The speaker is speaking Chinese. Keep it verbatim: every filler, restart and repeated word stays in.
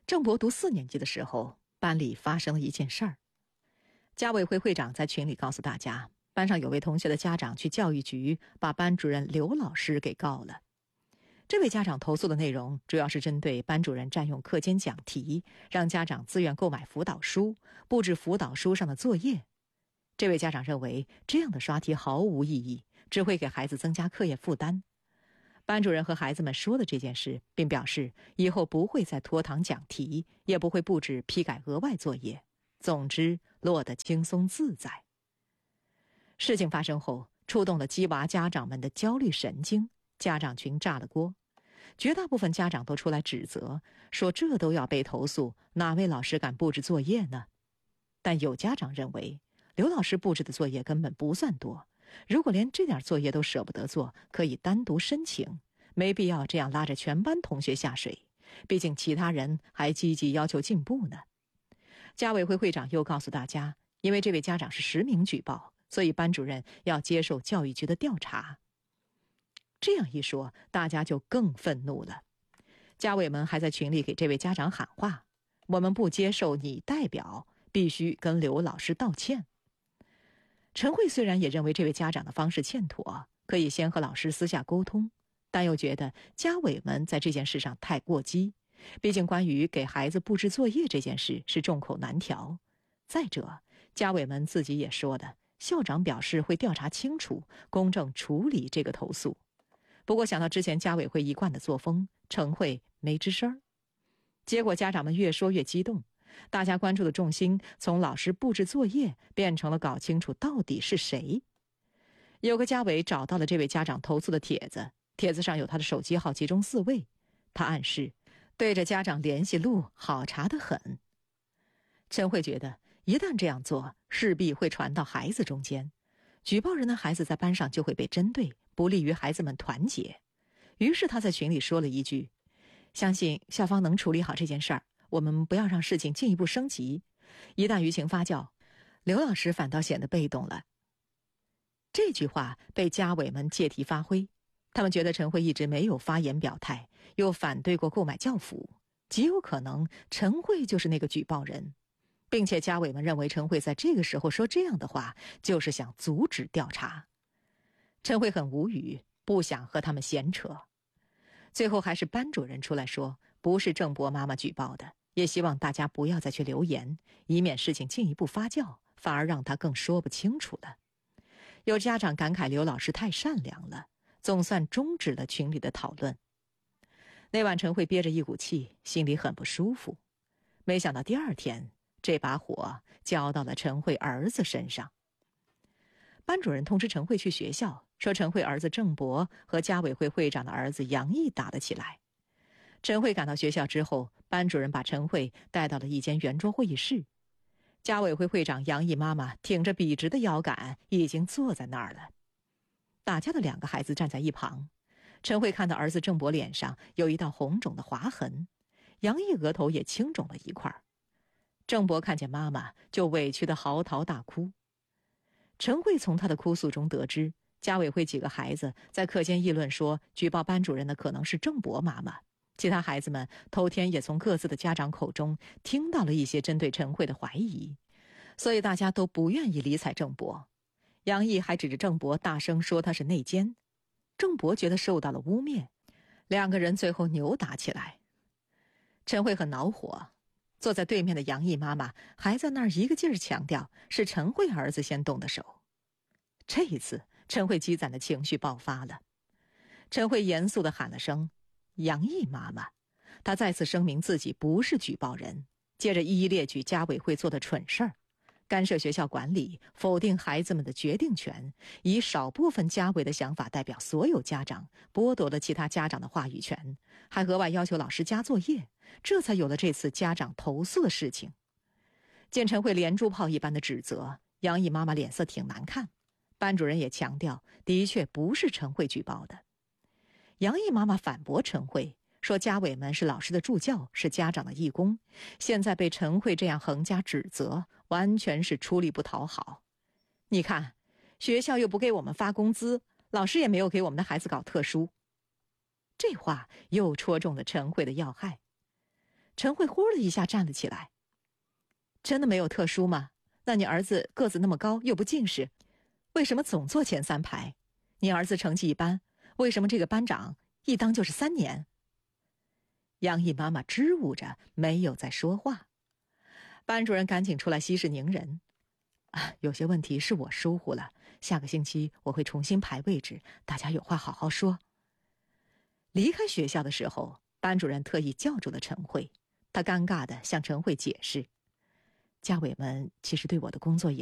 郑博读四年级的时候，班里发生了一件事儿。家委会会长在群里告诉大家，班上有位同学的家长去教育局把班主任刘老师给告了。这位家长投诉的内容主要是针对班主任占用课间讲题，让家长自愿购买辅导书，布置辅导书上的作业。这位家长认为这样的刷题毫无意义，只会给孩子增加课业负担。班主任和孩子们说了这件事，并表示以后不会再拖堂讲题，也不会布置批改额外作业，总之落得轻松自在。事情发生后，触动了鸡娃家长们的焦虑神经，家长群炸了锅。绝大部分家长都出来指责，说这都要被投诉，哪位老师敢布置作业呢？但有家长认为，刘老师布置的作业根本不算多，如果连这点作业都舍不得做，可以单独申请，没必要这样拉着全班同学下水，毕竟其他人还积极要求进步呢。家委会会长又告诉大家，因为这位家长是实名举报，所以班主任要接受教育局的调查。这样一说，大家就更愤怒了。家委们还在群里给这位家长喊话，我们不接受你代表，必须跟刘老师道歉。陈慧虽然也认为这位家长的方式欠妥，可以先和老师私下沟通，但又觉得家委们在这件事上太过激，毕竟关于给孩子布置作业这件事是众口难调。再者，家委们自己也说的，校长表示会调查清楚，公正处理这个投诉。不过想到之前家委会一贯的作风，陈慧没吱声。结果家长们越说越激动，大家关注的重心从老师布置作业变成了搞清楚到底是谁。有个家委找到了这位家长投诉的帖子，帖子上有他的手机号集中四位，他暗示对着家长联系录好查得很。陈慧觉得一旦这样做，势必会传到孩子中间，举报人的孩子在班上就会被针对，不利于孩子们团结。于是他在群里说了一句，相信校方能处理好这件事儿，我们不要让事情进一步升级，一旦舆情发酵，刘老师反倒显得被动了。这句话被家委们借题发挥，他们觉得陈慧一直没有发言表态，又反对过购买教辅，极有可能陈慧就是那个举报人，并且家委们认为陈慧在这个时候说这样的话，就是想阻止调查。陈慧很无语，不想和他们闲扯。最后还是班主任出来说，不是郑博妈妈举报的，也希望大家不要再去留言，以免事情进一步发酵，反而让他更说不清楚了。有家长感慨刘老师太善良了，总算终止了群里的讨论。那晚陈慧憋着一股气，心里很不舒服。没想到第二天，这把火浇到了陈慧儿子身上。班主任通知陈慧去学校，说陈慧儿子郑博和家委会会长的儿子杨毅打了起来。陈慧赶到学校之后，班主任把陈慧带到了一间圆桌会议室。家委会会长杨毅妈妈挺着笔直的腰杆，已经坐在那儿了。打架的两个孩子站在一旁，陈慧看到儿子郑博脸上有一道红肿的划痕，杨毅额头也青肿了一块。郑博看见妈妈，就委屈的嚎啕大哭。陈慧从他的哭诉中得知，家委会几个孩子在课间议论说，举报班主任的可能是郑博妈妈。其他孩子们头天也从各自的家长口中听到了一些针对陈慧的怀疑，所以大家都不愿意理睬郑博。杨毅还指着郑博大声说他是内奸。郑博觉得受到了污蔑，两个人最后扭打起来。陈慧很恼火，坐在对面的杨毅妈妈还在那儿一个劲儿强调是陈慧儿子先动的手。这一次陈慧积攒的情绪爆发了，陈慧严肃地喊了声杨毅妈妈，她再次声明自己不是举报人，接着一一列举家委会做的蠢事儿，干涉学校管理，否定孩子们的决定权，以少部分家委的想法代表所有家长，剥夺了其他家长的话语权，还额外要求老师加作业，这才有了这次家长投诉的事情。见陈慧连珠炮一般的指责，杨毅妈妈脸色挺难看，班主任也强调的确不是陈慧举报的。杨毅妈妈反驳陈慧，说家委们是老师的助教，是家长的义工，现在被陈慧这样横加指责，完全是出力不讨好。你看，学校又不给我们发工资，老师也没有给我们的孩子搞特殊。这话又戳中了陈慧的要害。 陈慧呼的一下站了起来。真的没有特殊吗？那你儿子个子那么高，又不近视，为什么总坐前三排？你儿子成绩一般，为什么这个班长一当就是三年？杨毅妈妈支吾着，没有再说话。班主任赶紧出来息事宁人。啊，有些问题是我疏忽了，下个星期我会重新排位置，大家有话好好说。离开学校的时候，班主任特意叫住了陈慧，他尴尬地向陈慧解释，家委们其实对我的工作也